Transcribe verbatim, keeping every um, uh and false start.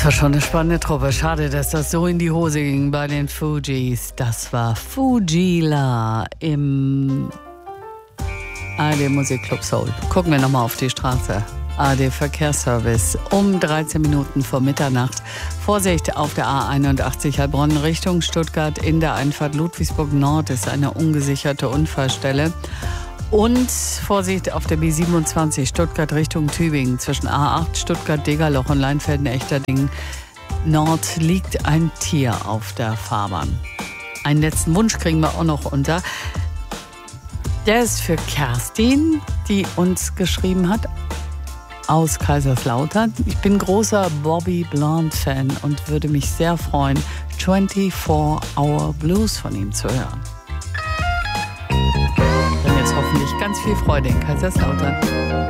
Das war schon eine spannende Truppe. Schade, dass das so in die Hose ging bei den Fugees. Das war Fugila im A R D Musikclub Soul. Gucken wir nochmal auf die Straße. A R D Verkehrsservice um dreizehn Minuten vor Mitternacht. Vorsicht auf der A einundachtzig Heilbronn Richtung Stuttgart. In der Einfahrt Ludwigsburg Nord ist eine ungesicherte Unfallstelle. Und Vorsicht auf der B siebenundzwanzig Stuttgart Richtung Tübingen. Zwischen A acht Stuttgart-Degerloch und Leinfelden-Echterdingen Nord liegt ein Tier auf der Fahrbahn. Einen letzten Wunsch kriegen wir auch noch unter. Der ist für Kerstin, die uns geschrieben hat, aus Kaiserslautern. Ich bin großer Bobby Blond-Fan und würde mich sehr freuen, vierundzwanzig Hour Blues von ihm zu hören. Dann jetzt hoffentlich ganz viel Freude in Kaiserslautern.